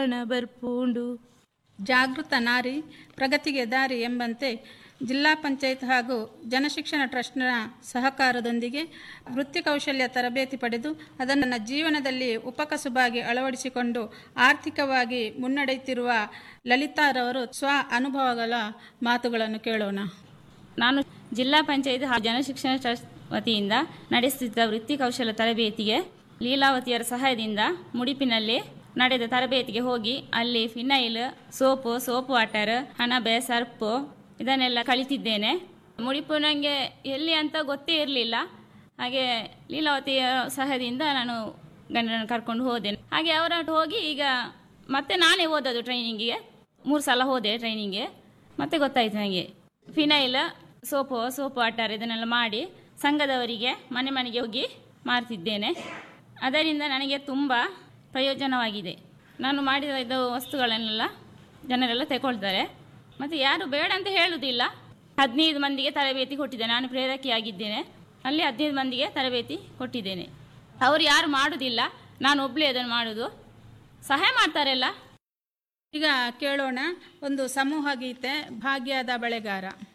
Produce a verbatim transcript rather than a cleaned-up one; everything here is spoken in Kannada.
ಬರ್ಪೂಂಡು ಜಾಗೃತ ನಾರಿ ಪ್ರಗತಿಗೆ ದಾರಿ ಎಂಬಂತೆ ಜಿಲ್ಲಾ ಪಂಚಾಯತ್ ಹಾಗೂ ಜನಶಿಕ್ಷಣ ಟ್ರಸ್ಟ್ನ ಸಹಕಾರದೊಂದಿಗೆ ವೃತ್ತಿ ಕೌಶಲ್ಯ ತರಬೇತಿ ಪಡೆದು ಅದನ್ನು ನನ್ನ ಜೀವನದಲ್ಲಿ ಉಪಕಸುಬಾಗಿ ಅಳವಡಿಸಿಕೊಂಡು ಆರ್ಥಿಕವಾಗಿ ಮುನ್ನಡೆಯುತ್ತಿರುವ ಲಲಿತಾರವರು ಸ್ವ ಅನುಭವಗಳ ಮಾತುಗಳನ್ನು ಕೇಳೋಣ. ನಾನು ಜಿಲ್ಲಾ ಪಂಚಾಯತ್ ಹಾಗೂ ಜನಶಿಕ್ಷಣ ಟ್ರಸ್ಟ್ ವತಿಯಿಂದ ನಡೆಸುತ್ತಿದ್ದ ವೃತ್ತಿ ಕೌಶಲ್ಯ ತರಬೇತಿಗೆ ಲೀಲಾವತಿಯರ ಸಹಾಯದಿಂದ ಮುಡಿಪಿನಲ್ಲಿ ನಡೆದ ತರಬೇತಿಗೆ ಹೋಗಿ ಅಲ್ಲಿ phenyl, soap, soap water, ಹಣಬೆ, Surf ಇದನ್ನೆಲ್ಲ ಕಲಿತಿದ್ದೇನೆ. ಮುಡಿಪು ನನಗೆ ಎಲ್ಲಿ ಅಂತ ಗೊತ್ತೇ ಇರಲಿಲ್ಲ. ಹಾಗೆ ಲೀಲಾವತಿಯ ಸಹಾಯದಿಂದ ನಾನು ಗಂಡನನ್ನು ಕರ್ಕೊಂಡು ಹೋದೆ. ಹಾಗೆ ಅವರೊಟ್ಟು ಹೋಗಿ ಈಗ ಮತ್ತೆ ನಾನೇ ಓದೋದು ಟ್ರೈನಿಂಗಿಗೆ. ಮೂರು ಸಲ ಹೋದೆ ಟ್ರೈನಿಂಗ್ಗೆ. ಮತ್ತೆ ಗೊತ್ತಾಯಿತು ನನಗೆ ಫಿನೈಲ್, ಸೋಪು, ಸೋಪ್ ವಾಟರ್ ಇದನ್ನೆಲ್ಲ ಮಾಡಿ ಸಂಘದವರಿಗೆ ಮನೆ ಮನೆಗೆ ಹೋಗಿ ಮಾರ್ತಿದ್ದೇನೆ. ಅದರಿಂದ ನನಗೆ ತುಂಬ ಪ್ರಯೋಜನವಾಗಿದೆ. ನಾನು ಮಾಡಿದ ಇದು ವಸ್ತುಗಳನ್ನೆಲ್ಲ ಜನರೆಲ್ಲ ತಗೊಳ್ತಾರೆ. ಮತ್ತು ಯಾರು ಬೇಡ ಅಂತ ಹೇಳುವುದಿಲ್ಲ. ಹದಿನೈದು ಮಂದಿಗೆ ತರಬೇತಿ ಕೊಟ್ಟಿದ್ದೇನೆ. ನಾನು ಪ್ರೇರಕಿಯಾಗಿದ್ದೇನೆ. ಅಲ್ಲಿ ಹದಿನೈದು ಮಂದಿಗೆ ತರಬೇತಿ ಕೊಟ್ಟಿದ್ದೇನೆ. ಅವರು ಯಾರು ಮಾಡೋದಿಲ್ಲ, ನಾನು ಒಬ್ಬಳೇ ಅದನ್ನು ಮಾಡೋದು. ಸಹಾಯ ಮಾಡ್ತಾರೆಲ್ಲ. ಈಗ ಕೇಳೋಣ ಒಂದು ಸಮೂಹ ಗೀತೆ, ಭಾಗ್ಯದ ಬಳೆಗಾರ.